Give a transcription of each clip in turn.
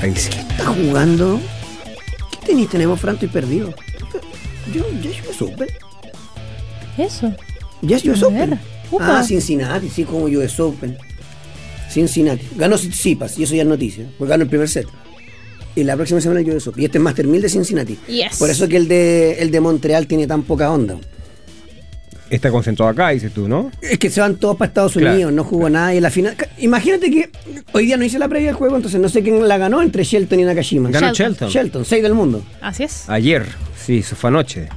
Ahí sí. ¿Está jugando? ¿Qué tenis tenemos, Fran? Estoy perdido. Ya US Open. Eso. Ya US A Open. ver. Upa. Cincinnati, sí, como US Open. Cincinnati. Ganó Tsitsipas, y eso ya es noticia, porque ganó el primer set. Y la próxima semana el US Open. Y este es Master 1000 de Cincinnati. Yes. Por eso que el de Montreal tiene tan poca onda. Está concentrado acá, dices tú, ¿no? Es que se van todos para Estados Claro. Unidos, no jugó nada. Y en la final. Imagínate que hoy día no hice la previa del juego, entonces no sé quién la ganó entre Shelton y Nakashima. Ganó Shelton. Shelton. 6 del mundo. Así es. Ayer, sí, eso fue anoche.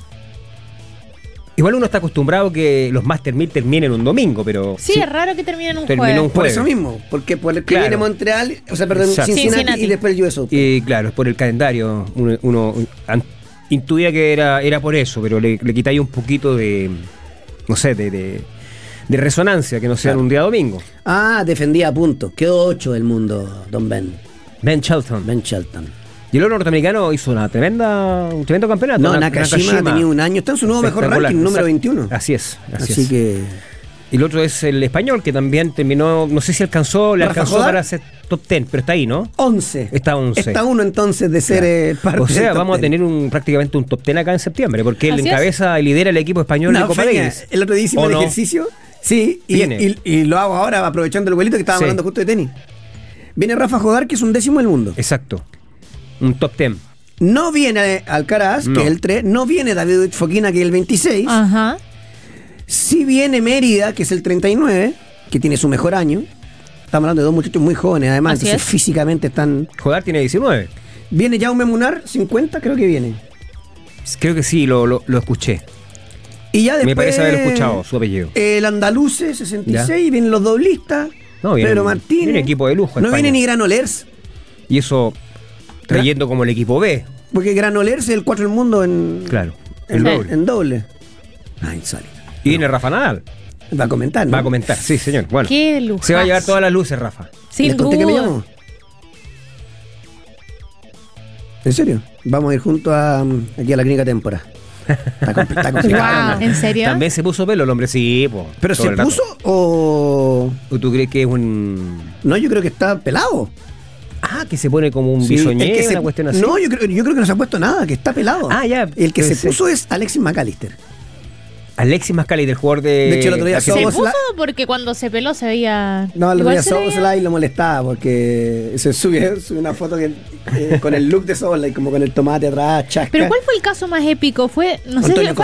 Igual uno está acostumbrado que los Master 1000 terminen un domingo, pero... Sí, es raro que terminen un Terminó jueves. un Por jueves. eso mismo, porque por el que Claro. viene Montreal, o sea, perdón, Exacto. Cincinnati y después el US Open. Y claro, es por el calendario. Uno intuía que era por eso, pero le quitáis un poquito de, no sé, de resonancia, que no sea Claro. un día domingo. Defendía a punto. Quedó 8 del mundo, Don Ben Shelton. Shelton. Y el oro norteamericano hizo un tremendo campeonato. No, Nakashima ha tenido un año. Está en su nuevo mejor Espectacular. ranking, número Exacto. 21. Así es. Así que. Y el otro es el español, que también terminó, no sé si le Rafa alcanzó Jodar. para ser top 10, pero está ahí, ¿no? 11. Está 11. Está uno entonces de ser parte O sea, del top vamos a 10. tener prácticamente un top 10 acá en septiembre, porque él Así encabeza y lidera el equipo español de No, Copa Feña, Davis. el otro día hicimos ¿O el no? ejercicio. Sí, Viene. y lo hago ahora aprovechando el vuelito que estábamos Sí. hablando justo de tenis. Viene Rafa Jodar, que es un 10º del mundo. Exacto. Un top 10. No viene Alcaraz, No. que es el 3. No viene David Fokina, que es el 26. Ajá. Sí viene Mérida, que es el 39, que tiene su mejor año. Estamos hablando de dos muchachos muy jóvenes, además, Así entonces es. físicamente están. Jodar tiene 19. Viene Jaume Munar, 50, creo que viene. Creo que sí, lo escuché. Y ya después. Me parece haber escuchado su apellido. El Andaluce, 66, Ya. vienen los doblistas. No, viene- Pedro Martínez. viene equipo de lujo, No España. viene ni Granolers, Y eso trayendo como el equipo B. porque Granolers es el 4 del mundo en. Claro. En El doble. doble. En doble. Insólito. Y viene Rafa Nadal. Va a comentar, ¿no? Va a comentar, sí, señor. Bueno. Qué lujo. Se va a llevar todas las luces, Rafa. Sin ¿Les conté que me duda. llamó? ¿En serio? Vamos a ir juntos aquí a la clínica Témpora. Está complicado. Wow, ¿en serio? También se puso pelo el hombre, sí. Po, ¿Pero todo se el rato. puso o...? ¿O tú crees que es un... No, yo creo que está pelado. Ah, que se pone como un Sí, bisoñé, el que una cuestión así? No, yo creo que no se ha puesto nada, que está pelado. Ah, ya. El que se Puede ser. puso es Alexis McAllister. Alexis Mascali, del jugador de... De hecho, el otro día ¿Se Argentina. Soboslai- puso? Porque cuando se peló se veía... No, el otro igual día se veía- Soboslai lo molestaba porque se subió una foto con el look de Soboslai, como con el tomate atrás, chasca. Pero ¿cuál fue el caso más épico? No sé, Antonio